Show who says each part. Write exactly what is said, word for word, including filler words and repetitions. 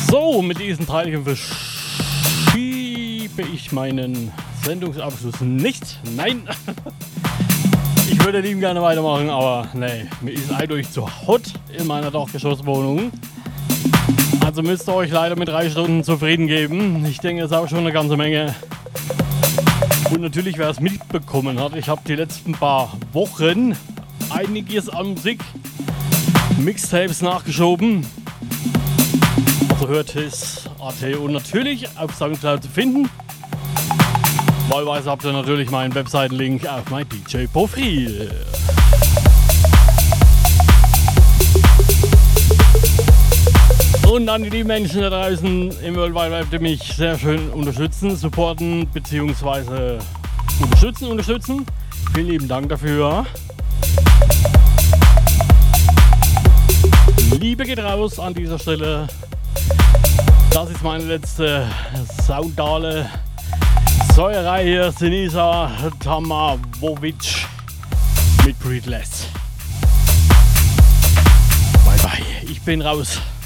Speaker 1: So, mit diesen Teilchen verschiebe ich meinen Sendungsabschluss nicht. Nein, ich würde lieben gerne weitermachen, aber nee, mir ist eindeutig zu hot in meiner Dachgeschosswohnung. Also müsst ihr euch leider mit drei Stunden zufrieden geben. Ich denke, es ist auch schon eine ganze Menge. Und natürlich, wer es mitbekommen hat, ich habe die letzten paar Wochen einiges an Musik, Mixtapes nachgeschoben. Also hört es A T und natürlich auf Soundcloud zu finden. Wahlweise habt ihr natürlich meinen Webseitenlink auf mein D J-Profil. Und an die Menschen da draußen im World Wide Web, die mich sehr schön unterstützen, supporten bzw. unterstützen, unterstützen. Vielen lieben Dank dafür. Liebe geht raus an dieser Stelle. Das ist meine letzte saudale Säuerei hier. Sinisa Tamawovic mit Breathless. Bye bye, ich bin raus.